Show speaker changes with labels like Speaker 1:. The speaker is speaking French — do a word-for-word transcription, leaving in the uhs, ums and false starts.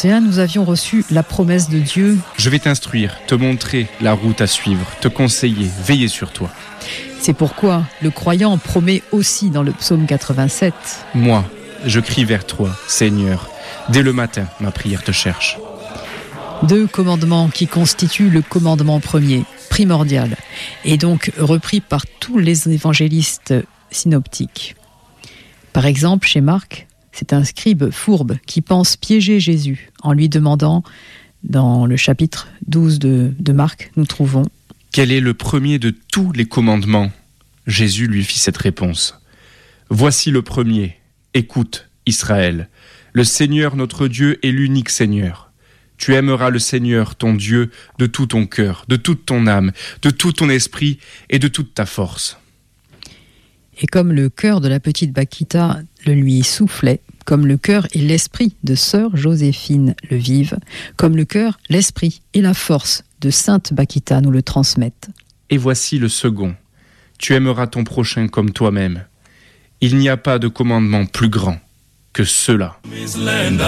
Speaker 1: trente et un, nous avions reçu la promesse de Dieu.
Speaker 2: Je vais t'instruire, te montrer la route à suivre, te conseiller, veiller sur toi.
Speaker 1: C'est pourquoi le croyant promet aussi dans le psaume quatre-vingt-sept.
Speaker 2: Moi, je crie vers toi, Seigneur. Dès le matin, ma prière te cherche.
Speaker 1: Deux commandements qui constituent le commandement premier, primordial, et donc repris par tous les évangélistes synoptiques. Par exemple, chez Marc, c'est un scribe fourbe qui pense piéger Jésus en lui demandant, dans le chapitre douze de, de Marc, nous trouvons «
Speaker 2: Quel est le premier de tous les commandements ?» Jésus lui fit cette réponse. « Voici le premier. Écoute, Israël. Le Seigneur notre Dieu est l'unique Seigneur. Tu aimeras le Seigneur, ton Dieu, de tout ton cœur, de toute ton âme, de tout ton esprit et de toute ta force. »
Speaker 1: Et comme le cœur de la petite Bakita le lui soufflait, comme le cœur et l'esprit de sœur Joséphine le vivent, comme le cœur, l'esprit et la force de sainte Bakita nous le transmettent.
Speaker 2: Et voici le second. Tu aimeras ton prochain comme toi-même. Il n'y a pas de commandement plus grand que cela.